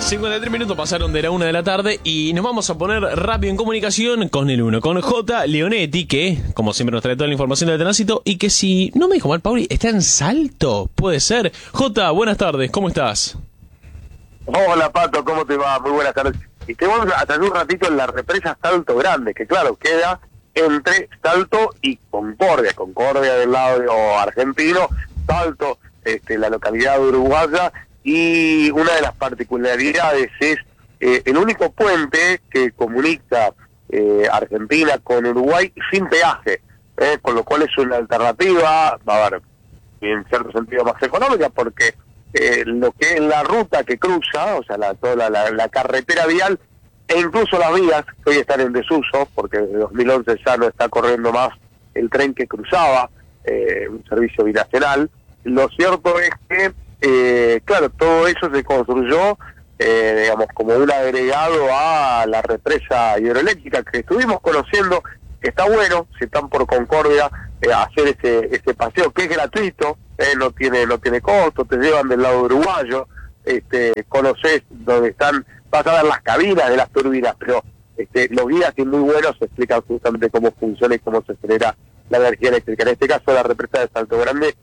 53 minutos pasaron de la 1 de la tarde y nos vamos a poner rápido en comunicación con el uno, con J. Leonetti, que como siempre nos trae toda la información del tránsito y que, si no me dijo mal, Pauli, está en Salto, puede ser. J, buenas tardes, ¿cómo estás? Hola Pato, ¿cómo te va? Muy buenas tardes. Y te vamos a traer un ratito en la represa Salto Grande, que claro, queda entre Salto y Concordia. Concordia del lado argentino, Salto, la localidad uruguaya, y una de las particularidades es el único puente que comunica Argentina con Uruguay sin peaje, con lo cual es una alternativa, a ver, en cierto sentido más económica, porque lo que es la ruta que cruza, o sea, toda la carretera vial, e incluso las vías que hoy están en desuso, porque desde 2011 ya no está corriendo más el tren que cruzaba, un servicio binacional. Lo cierto es que, claro, todo eso se construyó, digamos, como un agregado a la represa hidroeléctrica que estuvimos conociendo, que está bueno, si están por Concordia, hacer ese paseo que es gratuito, no tiene costo, te llevan del lado uruguayo, conoces donde están, vas a ver las cabinas de las turbinas, pero los guías y muy buenos explican justamente cómo funciona y cómo se genera la energía eléctrica. En este caso la represa de Salto Grande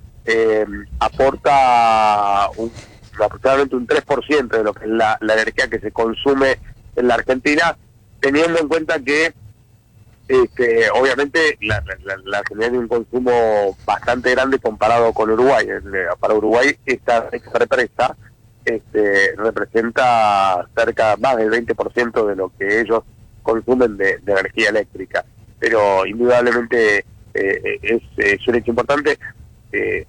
aporta aproximadamente un 3% de lo que es la energía que se consume en la Argentina, teniendo en cuenta que obviamente la Argentina tiene un consumo bastante grande comparado con Uruguay. Para Uruguay esta represa representa más del 20% de lo que ellos consumen de energía eléctrica, pero indudablemente es un hecho importante que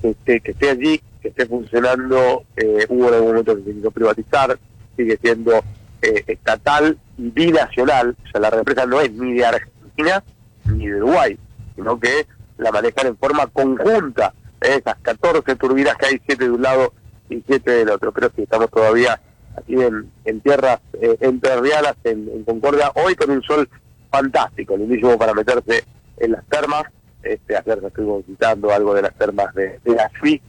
esté allí, que esté funcionando. Hubo en algún momento que se quiso privatizar, sigue siendo estatal y binacional. O sea, la represa no es ni de Argentina ni de Uruguay, sino que la manejan en forma conjunta. Esas 14 turbinas que hay, 7 de un lado y 7 del otro. Pero sí, estamos todavía aquí en tierras entrerrianas, en Concordia, hoy con un sol fantástico, lindísimo para meterse en las termas. Ayer estuvimos visitando algo de las termas de la FI,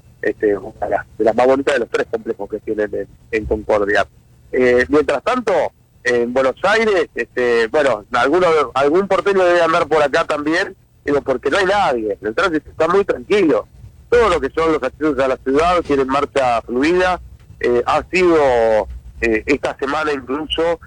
una de las más bonitas de los 3 complejos que tienen en Concordia. Mientras tanto, en Buenos Aires, bueno, algún porteño debe andar por acá también, digo, porque no hay nadie, el tránsito está muy tranquilo. Todo lo que son los accesos a la ciudad tienen marcha fluida. Ha sido esta semana incluso,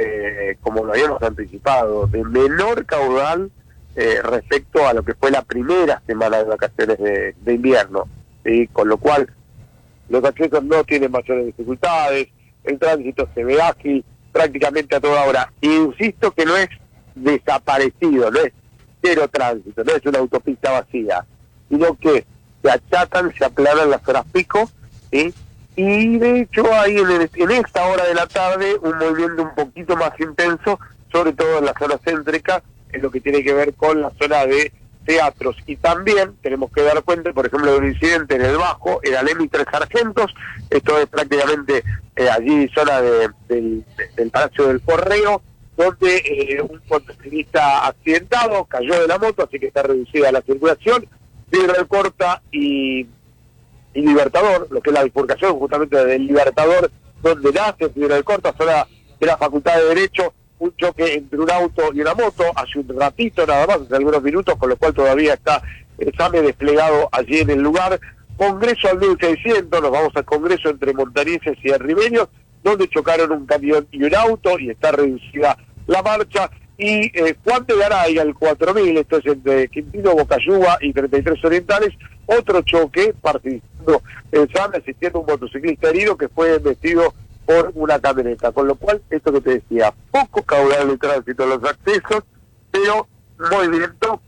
como lo habíamos anticipado, de menor caudal respecto a lo que fue la primera semana de vacaciones de invierno, ¿sí? Con lo cual los accesos no tienen mayores dificultades, el tránsito se ve ágil prácticamente a toda hora. Y insisto que no es desaparecido, no es cero tránsito, no es una autopista vacía, sino que se achatan, se aplanan las horas pico, ¿sí? Y de hecho hay en esta hora de la tarde un movimiento un poquito más intenso, sobre todo en la zona céntrica, en lo que tiene que ver con la zona de teatros. Y también tenemos que dar cuenta, por ejemplo, de un incidente en el Bajo, en Alem 3 Sargentos. Esto es prácticamente allí zona del Palacio del Correo, donde un motociclista accidentado cayó de la moto, así que está reducida la circulación. Piedra del Corta y Libertador, lo que es la bifurcación justamente del Libertador, donde nace Piedra del Corta, zona de la Facultad de Derecho. Un choque entre un auto y una moto hace un ratito nada más, hace algunos minutos, con lo cual todavía está el SAME desplegado allí en el lugar. Congreso al 1600, nos vamos al Congreso entre montañeses y arribeños, donde chocaron un camión y un auto y está reducida la marcha. Y Juan de Garay al 4000, esto es entre Quintino, Bocayuba y 33 Orientales, otro choque, participando el SAME, asistiendo a un motociclista herido que fue embestido por una camioneta, con lo cual, esto que te decía, poco caudal de tránsito en los accesos, pero movimiento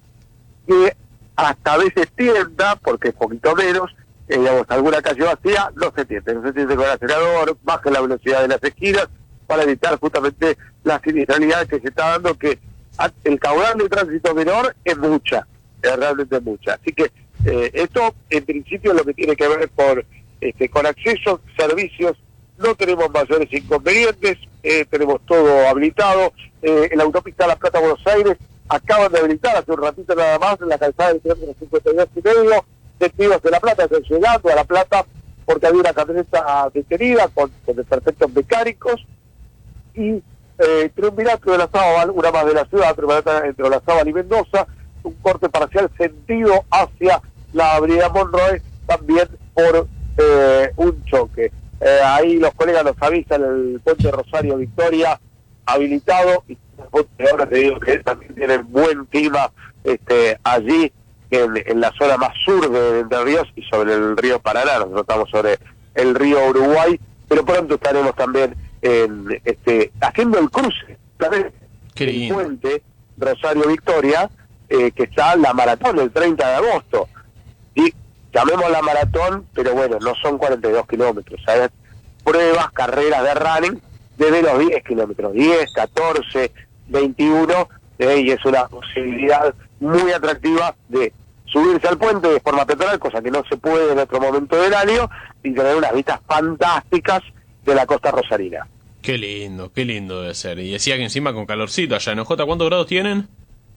que hasta a veces tienda, porque es poquito menos, digamos, alguna calle vacía, no se tiende con el acelerador, baja la velocidad de las esquinas, para evitar justamente la siniestralidad que se está dando, que el caudal de tránsito menor es mucha, es realmente mucha. Así que esto, en principio, es lo que tiene que ver con accesos, servicios. No tenemos mayores inconvenientes, tenemos todo habilitado. En la autopista La Plata-Buenos Aires acaban de habilitar hace un ratito nada más en la calzada del kilómetro 52 y medio, sentidos de La Plata, están llegando a La Plata porque había una camioneta detenida con desperfectos mecánicos y triunvirato de la Sábal, una más de la ciudad, entre la Sábal y Mendoza, un corte parcial sentido hacia la avenida Monroe, también por un choque. Ahí los colegas nos avisan, el puente Rosario Victoria habilitado, y ahora te digo que también tienen buen clima allí en la zona más sur de Entre Ríos y sobre el río Paraná. Nosotros estamos sobre el río Uruguay, pero pronto estaremos también haciendo el cruce del puente Rosario Victoria, que está la maratón el 30 de agosto, y llamemos la maratón, pero bueno, no son 42 kilómetros, ¿sabes? Pruebas, carreras de running desde los 10 kilómetros, 10, 14, 21, y es una posibilidad muy atractiva de subirse al puente de forma peatonal, cosa que no se puede en otro momento del año, y tener unas vistas fantásticas de la costa rosarina. Qué lindo debe ser. Y decía que encima con calorcito allá en Ojota, ¿cuántos grados tienen?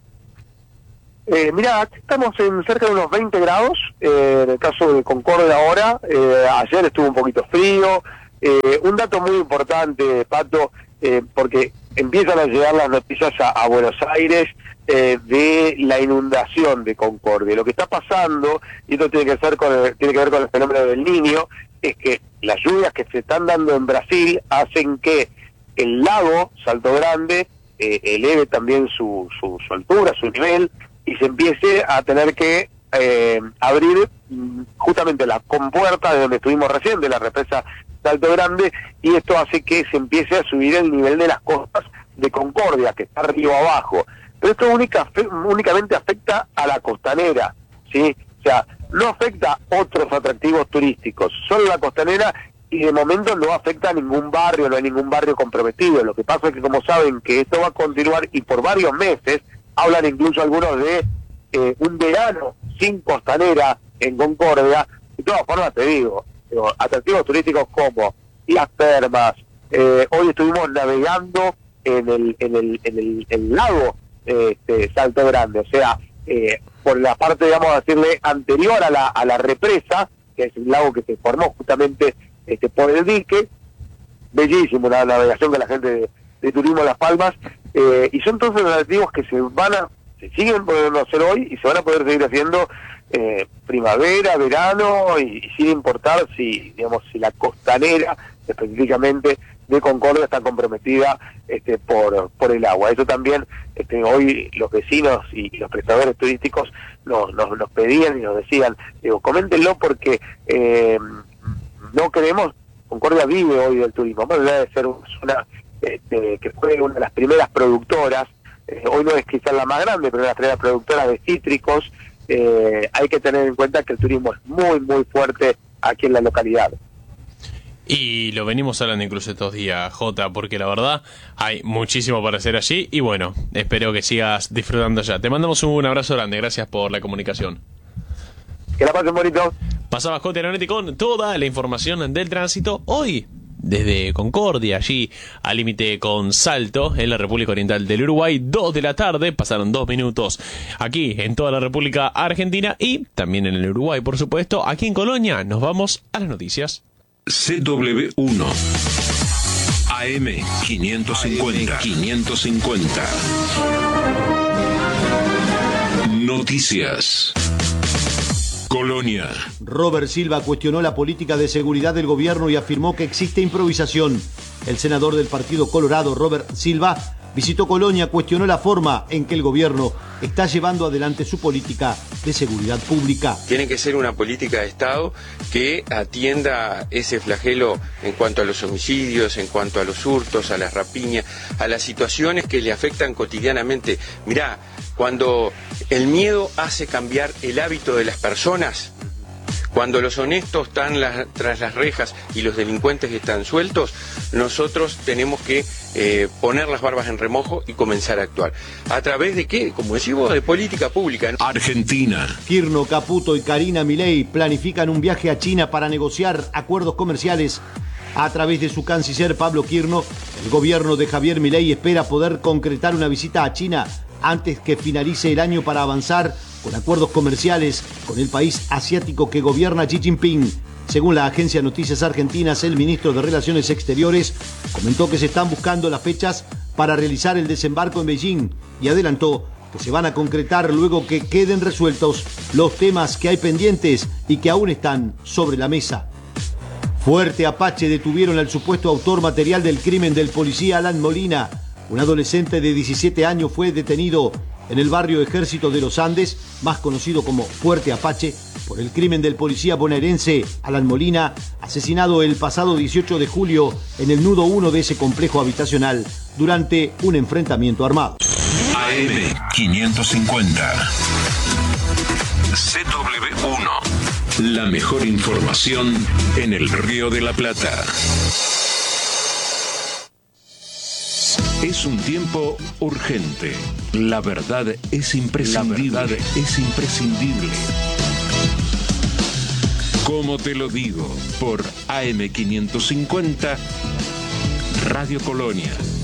Mirá, estamos en cerca de unos 20 grados, en el caso de Concordia ahora, ayer estuvo un poquito frío. Un dato muy importante, Pato, porque empiezan a llegar las noticias a Buenos Aires de la inundación de Concordia. Lo que está pasando, y esto tiene que ver con el fenómeno del Niño, es que las lluvias que se están dando en Brasil hacen que el lago Salto Grande eleve también su altura, su nivel, y se empiece a tener que abrir justamente la compuerta de donde estuvimos recién, de la represa Salto Grande, y esto hace que se empiece a subir el nivel de las costas de Concordia, que está río abajo. Pero esto únicamente afecta a la costanera, ¿sí? O sea, no afecta a otros atractivos turísticos, solo la costanera, y de momento no afecta a ningún barrio, no hay ningún barrio comprometido. Lo que pasa es que, como saben que esto va a continuar y por varios meses, hablan incluso algunos de un verano sin costanera en Concordia. De todas formas, te digo, atractivos turísticos como las termas, hoy estuvimos navegando en el lago Salto Grande, o sea, por la parte, digamos, a decirle, anterior a la represa, que es un lago que se formó justamente por el dique. Bellísimo la navegación con la gente de Turismo Las Palmas, y son todos los atractivos que se siguen pudiendo hacer hoy y se van a poder seguir haciendo primavera, verano, y sin importar si la costanera específicamente de Concordia está comprometida por el agua. Eso también hoy los vecinos y los prestadores turísticos nos pedían y nos decían, coméntenlo, porque no queremos, Concordia vive hoy del turismo, más allá de ser una zona que fue una de las primeras productoras, hoy no es quizás la más grande, pero una de las primeras productoras de cítricos. Hay que tener en cuenta que el turismo es muy, muy fuerte aquí en la localidad. Y lo venimos hablando incluso estos días, Jota, porque la verdad hay muchísimo para hacer allí, y bueno, espero que sigas disfrutando ya. Te mandamos un abrazo grande, gracias por la comunicación. Que la pasen bonito. Pasaba Jota Leonetti con toda la información del tránsito hoy desde Concordia, allí al límite con Salto, en la República Oriental del Uruguay. 2 de la tarde, pasaron 2 minutos aquí en toda la República Argentina y también en el Uruguay, por supuesto. Aquí en Colonia nos vamos a las noticias. CW1 AM 550 Noticias. Colonia. Robert Silva cuestionó la política de seguridad del gobierno y afirmó que existe improvisación. El senador del Partido Colorado, Robert Silva, visitó Colonia, cuestionó la forma en que el gobierno está llevando adelante su política de seguridad pública. Tiene que ser una política de Estado que atienda ese flagelo en cuanto a los homicidios, en cuanto a los hurtos, a las rapiñas, a las situaciones que le afectan cotidianamente. Mirá, cuando el miedo hace cambiar el hábito de las personas, cuando los honestos están tras las rejas y los delincuentes están sueltos, nosotros tenemos que poner las barbas en remojo y comenzar a actuar. ¿A través de qué? Como decimos, de política pública, ¿no? Argentina. Kirchner, Caputo y Karina Milei planifican un viaje a China para negociar acuerdos comerciales. A través de su canciller Pablo Kirchner, el gobierno de Javier Milei espera poder concretar una visita a China antes que finalice el año para avanzar con acuerdos comerciales con el país asiático que gobierna Xi Jinping. Según la agencia Noticias Argentinas, el ministro de Relaciones Exteriores comentó que se están buscando las fechas para realizar el desembarco en Beijing y adelantó que se van a concretar luego que queden resueltos los temas que hay pendientes y que aún están sobre la mesa. Fuerte Apache detuvieron al supuesto autor material del crimen del policía Alan Molina. Un adolescente de 17 años fue detenido en el barrio Ejército de los Andes, más conocido como Fuerte Apache, por el crimen del policía bonaerense Alan Molina, asesinado el pasado 18 de julio en el nudo 1 de ese complejo habitacional durante un enfrentamiento armado. AM 550. CW1. La mejor información en el Río de la Plata. Es un tiempo urgente. La verdad es imprescindible. Como te lo digo, por AM 550, Radio Colonia.